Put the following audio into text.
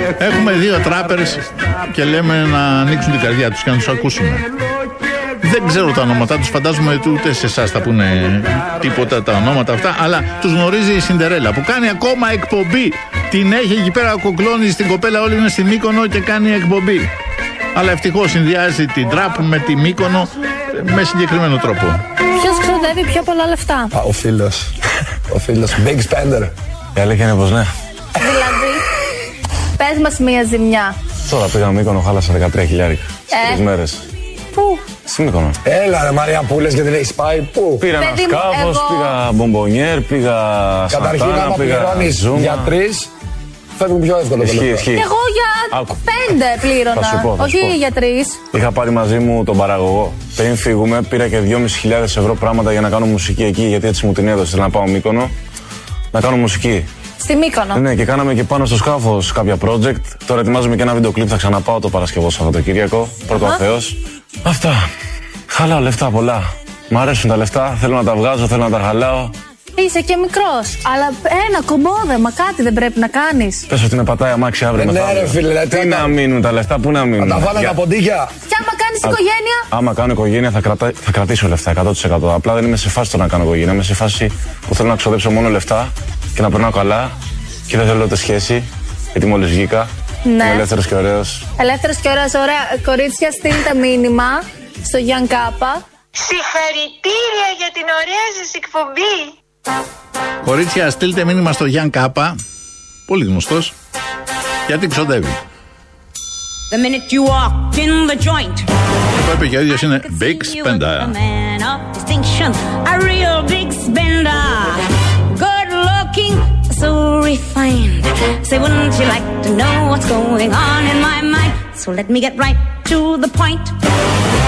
Έχουμε δύο τράπερς και λέμε να ανοίξουν την καρδιά τους και να τους ακούσουμε. Δεν ξέρω τα ονόματά τους, φαντάζομαι ούτε σε εσάς θα πούνε τίποτα τα ονόματα αυτά, αλλά τους γνωρίζει η Σιντερέλα που κάνει ακόμα εκπομπή. Την έχει εκεί πέρα, κοκλώνει στην κοπέλα, όλοι είναι στη Μύκονο και κάνει εκπομπή. Αλλά ευτυχώς συνδυάζει την τραπ με τη Μύκονο με συγκεκριμένο τρόπο. Ποιος ξοδεύει πιο πολλά λεφτά? Ο φίλος. Ο φίλος. Big spender. Η αλήθεια είναι πως ναι. Δηλαδή, πες μας μία ζημιά. Τώρα πήγα Μύκονο, χάλασα 13.000. 3 μέρες. Πού? Στη Μύκονο. Έλα ρε Μαρία που λες γιατί έχεις πάει. Πού? Πήρα ένα σκάφος, πήγα μπομπονιέρ, πήγα καταρχήν Σαντάνα, άμα πήγα πληρώνεις Ζούμα. για 3 φεύγουν πιο εύκολο. Ισχύει. Εγώ για 5 πλήρωνα, Θα σου πω. όχι για 3. Είχα πάρει μαζί μου τον παραγωγό. Πριν φύγουμε, πήρα και 2.500 ευρώ πράγματα για να κάνω μουσική εκεί, γιατί έτσι μου την έδωσε να πάω Μύκονο να κάνω μουσική. Στη Μύκονο. Ναι, και κάναμε και πάνω στο σκάφος κάποια project. Τώρα ετοιμάζουμε και ένα βίντεο κλιπ, θα ξαναπάω το Παρασκευό Σαββατοκύριακο. Πρώτο ο Θεός. Αυτά. Χαλάω λεφτά πολλά. Μ' αρέσουν τα λεφτά, θέλω να τα βγάζω, θέλω να τα χαλάω. Είσαι και μικρός, αλλά ένα κομπόδεμα, κάτι δεν πρέπει να κάνεις. Πες ότι με πατάει αμάξι αύριο Ναι, ρε φίλε, τι να μείνουν τα λεφτά, πού να μείνουν. Να τα βάλω τα ποντίκια. Και άμα κάνεις οικογένεια. Άμα κάνω οικογένεια θα κρατήσω λεφτά 100%. Απλά δεν είμαι σε φάση το να κάνω οικογένεια. Είμαι σε φάση που θέλω να ξοδέψω μόνο λεφτά και να περνάω καλά και δεν θέλω ούτε σχέση. Γιατί μόλις βγήκα. Ναι. Είμαι ελεύθερος και ωραίος. Ελεύθερος και ωραίος, ωραία. Κορίτσια, στείλτε μήνυμα στο Γιάν Κάπα. Συγχαρητήρια για την ωραία σας εκπομπή. Κορίτσια, στείλτε μήνυμα στο Γιάν Κάπα, πολύ γνωστός, γιατί ξοδεύει. The minute you walked in the joint, Το είπε και ο ίδιος, είναι big spender. a man of distinction, a real big spender. Good looking, so refined. Say, wouldn't you like to know what's going on in my mind? So let me get right to the point.